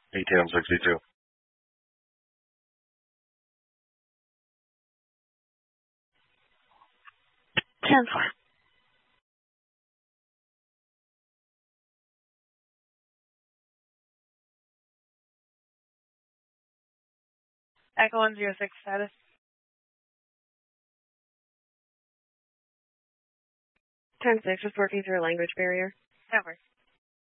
ATM-62. 10-4. Echo 106 status. 10-6, just working through a language barrier. Over.